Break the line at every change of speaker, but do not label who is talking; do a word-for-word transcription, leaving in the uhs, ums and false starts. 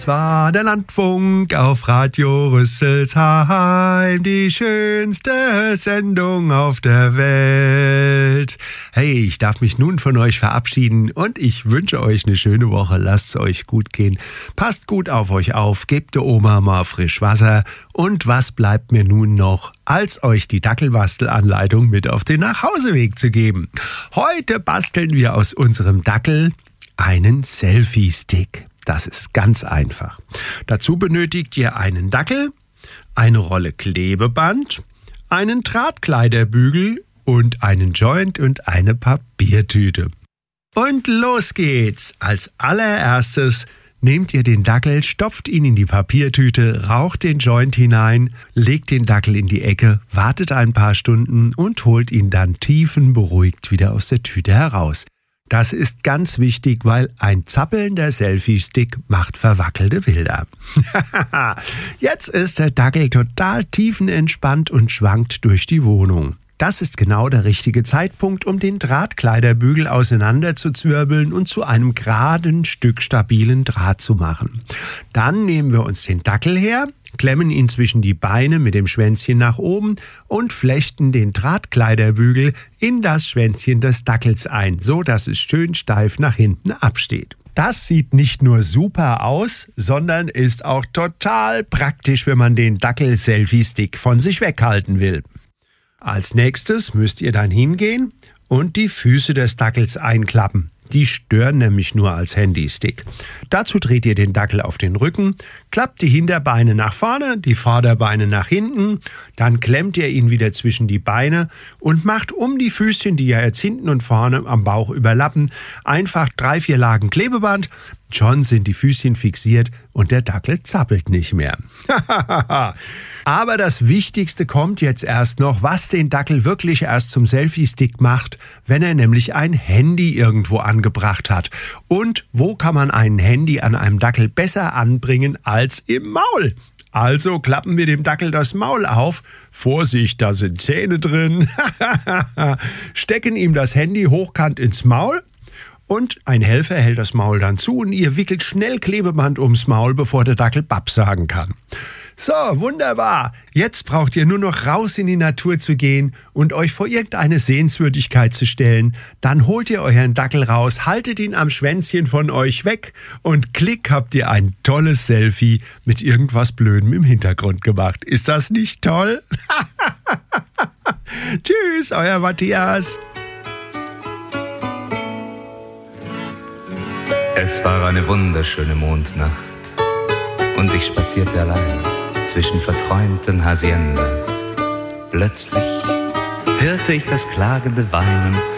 Es war der Landfunk auf Radio Rüsselsheim, die schönste Sendung auf der Welt. Hey, ich darf mich nun von euch verabschieden und ich wünsche euch eine schöne Woche. Lasst es euch gut gehen. Passt gut auf euch auf, gebt der Oma mal frisch Wasser. Und was bleibt mir nun noch, als euch die Dackelbastelanleitung mit auf den Nachhauseweg zu geben? Heute basteln wir aus unserem Dackel einen Selfie-Stick. Das ist ganz einfach. Dazu benötigt ihr einen Dackel, eine Rolle Klebeband, einen Drahtkleiderbügel und einen Joint und eine Papiertüte. Und los geht's! Als allererstes nehmt ihr den Dackel, stopft ihn in die Papiertüte, raucht den Joint hinein, legt den Dackel in die Ecke, wartet ein paar Stunden und holt ihn dann tiefenberuhigt wieder aus der Tüte heraus. Das ist ganz wichtig, weil ein zappelnder Selfie-Stick macht verwackelte Bilder. Jetzt ist der Dackel total tiefenentspannt und schwankt durch die Wohnung. Das ist genau der richtige Zeitpunkt, um den Drahtkleiderbügel auseinanderzuzwirbeln und zu einem geraden Stück stabilen Draht zu machen. Dann nehmen wir uns den Dackel her, klemmen ihn zwischen die Beine mit dem Schwänzchen nach oben und flechten den Drahtkleiderbügel in das Schwänzchen des Dackels ein, so dass es schön steif nach hinten absteht. Das sieht nicht nur super aus, sondern ist auch total praktisch, wenn man den Dackel-Selfie-Stick von sich weghalten will. Als nächstes müsst ihr dann hingehen und die Füße des Dackels einklappen. Die stören nämlich nur als Handystick. Dazu dreht ihr den Dackel auf den Rücken, klappt die Hinterbeine nach vorne, die Vorderbeine nach hinten, dann klemmt ihr ihn wieder zwischen die Beine und macht um die Füßchen, die ja jetzt hinten und vorne am Bauch überlappen, einfach drei, vier Lagen Klebeband. Schon sind die Füßchen fixiert und der Dackel zappelt nicht mehr. Aber das Wichtigste kommt jetzt erst noch, was den Dackel wirklich erst zum Selfie-Stick macht, wenn er nämlich ein Handy irgendwo angebracht hat. Und wo kann man ein Handy an einem Dackel besser anbringen als im Maul? Also klappen wir dem Dackel das Maul auf. Vorsicht, da sind Zähne drin. Stecken ihm das Handy hochkant ins Maul. Und ein Helfer hält das Maul dann zu und ihr wickelt schnell Klebeband ums Maul, bevor der Dackel Bapp sagen kann. So, wunderbar. Jetzt braucht ihr nur noch raus in die Natur zu gehen und euch vor irgendeine Sehenswürdigkeit zu stellen. Dann holt ihr euren Dackel raus, haltet ihn am Schwänzchen von euch weg und klick habt ihr ein tolles Selfie mit irgendwas Blödem im Hintergrund gemacht. Ist das nicht toll? Tschüss, euer Matthias.
Es war eine wunderschöne Mondnacht und ich spazierte allein zwischen verträumten Haciendas. Plötzlich hörte ich das klagende Weinen